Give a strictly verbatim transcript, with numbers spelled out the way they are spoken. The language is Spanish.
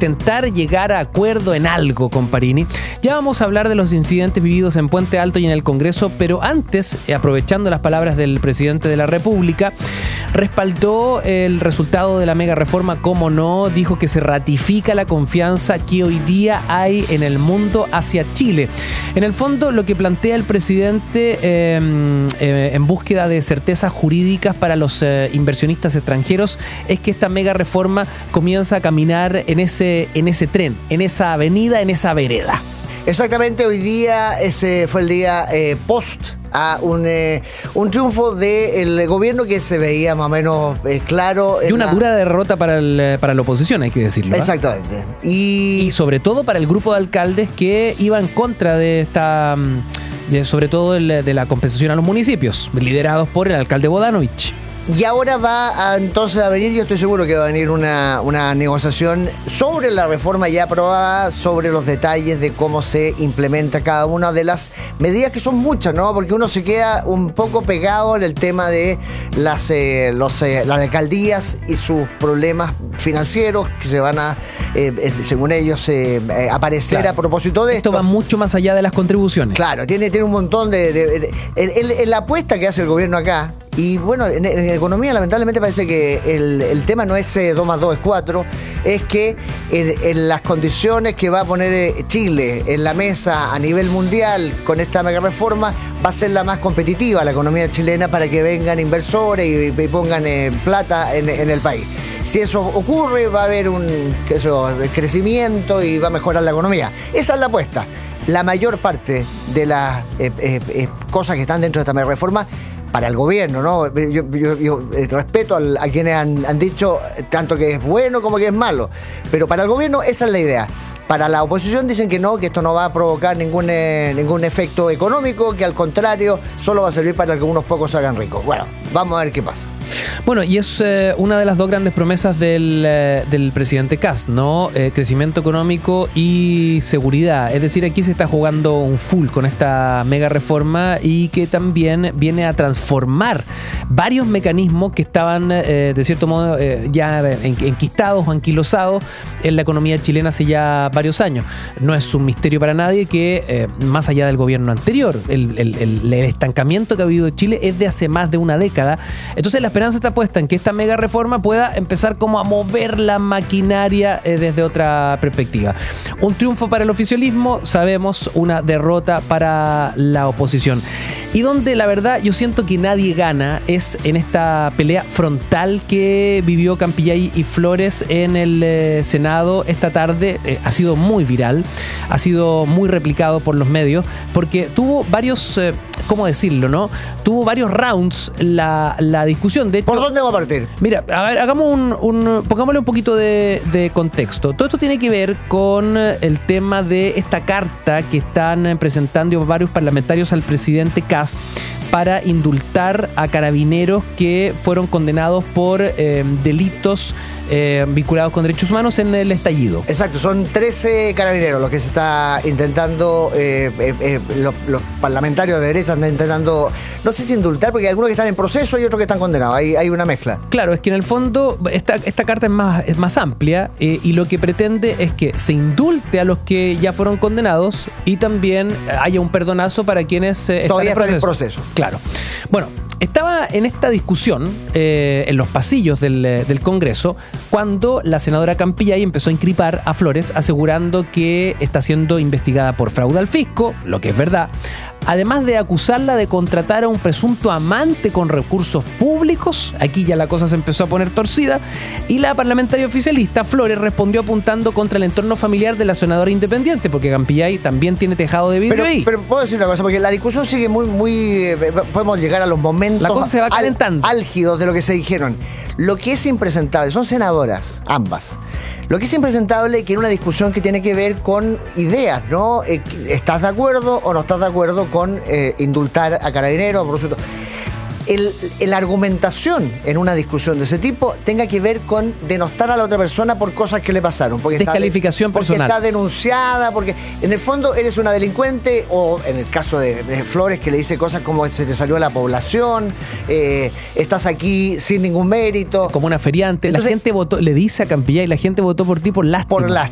intentar llegar a acuerdo en algo con Parini. Ya vamos a hablar de los incidentes vividos en Puente Alto y en el Congreso, pero antes, aprovechando las palabras del presidente de la República, respaldó el resultado de la mega reforma, como no, dijo que se ratifica la confianza que hoy día hay en el mundo hacia Chile. En el fondo, lo que plantea el presidente eh, eh, en búsqueda de certezas jurídicas para los eh, inversionistas extranjeros es que esta mega reforma comienza a caminar en ese, en ese tren, en esa avenida, en esa vereda. Exactamente, hoy día ese fue el día eh, post a un, eh, un triunfo del gobierno que se veía más o menos eh, claro. Y una la... dura derrota para, el, para la oposición, hay que decirlo. ¿eh? Exactamente. Y... y sobre todo para el grupo de alcaldes que iban en contra de esta, de, sobre todo el, de la compensación a los municipios, liderados por el alcalde Bodanovich. Y ahora va a, entonces a venir, yo estoy seguro que va a venir una, una negociación sobre la reforma ya aprobada, sobre los detalles de cómo se implementa cada una de las medidas, que son muchas, ¿no? Porque uno se queda un poco pegado en el tema de las, eh, los, eh, las alcaldías y sus problemas financieros que se van a, eh, eh, según ellos, eh, eh, aparecer claro. a propósito de esto. Esto va mucho más allá de las contribuciones. Claro, tiene, tiene un montón de... de, de, de el, el, el, la apuesta que hace el gobierno acá, y bueno, en, en economía lamentablemente parece que el, el tema no es eh, dos más dos es cuatro, es que en, en las condiciones que va a poner eh, Chile en la mesa a nivel mundial con esta mega reforma, va a ser la más competitiva la economía chilena para que vengan inversores y, y pongan eh, plata en, en el país. Si eso ocurre, va a haber un qué sé yo, crecimiento y va a mejorar la economía. Esa es la apuesta. La mayor parte de las eh, eh, eh, cosas que están dentro de esta mega reforma para el gobierno, ¿no? Yo, yo, yo respeto al, a quienes han, han dicho tanto que es bueno como que es malo, pero para el gobierno esa es la idea. Para la oposición dicen que no, que esto no va a provocar ningún, eh, ningún efecto económico, que al contrario solo va a servir para que unos pocos se hagan ricos. Bueno, vamos a ver qué pasa. Bueno, y es eh, una de las dos grandes promesas del, eh, del presidente Kast, ¿no? Eh, crecimiento económico y seguridad. Es decir, aquí se está jugando un full con esta mega reforma y que también viene a transformar varios mecanismos que estaban, eh, de cierto modo, eh, ya enquistados o anquilosados en la economía chilena hace ya varios años. No es un misterio para nadie que, eh, más allá del gobierno anterior, el, el, el, el estancamiento que ha habido en Chile es de hace más de una década. Entonces, la esperanza está puesta en que esta mega reforma pueda empezar como a mover la maquinaria eh, desde otra perspectiva. Un triunfo para el oficialismo, sabemos, una derrota para la oposición. Y donde la verdad yo siento que nadie gana es en esta pelea frontal que vivió Campillay y Flores en el eh, Senado esta tarde. Eh, ha sido muy viral, ha sido muy replicado por los medios, porque tuvo varios, eh, ¿cómo decirlo, no? Tuvo varios rounds la, la discusión. De hecho, ¿por dónde va a partir? Mira, a ver, hagamos un, un pongámosle un poquito de, de contexto. Todo esto tiene que ver con el tema de esta carta que están presentando varios parlamentarios al presidente Kast para indultar a carabineros que fueron condenados por eh, delitos eh, vinculados con derechos humanos en el estallido. Exacto, son trece carabineros los que se está intentando, eh, eh, eh, los, los parlamentarios de derecha están intentando, no sé si indultar, porque hay algunos que están en proceso y otros que están condenados, hay, hay una mezcla. Claro, es que en el fondo esta, esta carta es más, es más amplia eh, y lo que pretende es que se indulte a los que ya fueron condenados y también haya un perdonazo para quienes eh, todavía están en proceso. Están en proceso. Claro. Bueno, estaba en esta discusión eh, en los pasillos del, del Congreso cuando la senadora Campillay empezó a incripar a Flores asegurando que está siendo investigada por fraude al fisco, lo que es verdad, además de acusarla de contratar a un presunto amante con recursos públicos. Aquí ya la cosa se empezó a poner torcida y la parlamentaria oficialista Flores respondió apuntando contra el entorno familiar de la senadora independiente, porque Campillay también tiene tejado de vidrio pero, ahí. Pero puedo decir una cosa, porque la discusión sigue muy, muy eh, podemos llegar a los momentos la cosa se va calentando. Al, álgidos de lo que se dijeron. Lo que es impresentable, son senadoras, ambas. Lo que es impresentable es que en una discusión que tiene que ver con ideas, ¿no? Eh, ¿Estás de acuerdo o no estás de acuerdo con eh, indultar a carabineros? Por supuesto. El, la argumentación en una discusión de ese tipo tenga que ver con denostar a la otra persona por cosas que le pasaron. Porque descalificación está, personal. Porque está denunciada, porque en el fondo eres una delincuente, o en el caso de, de Flores, que le dice cosas como se te salió la población, eh, estás aquí sin ningún mérito. Como una feriante. Entonces, la gente votó, le dice a Campillay, la gente votó por ti por lástima. Por lástima.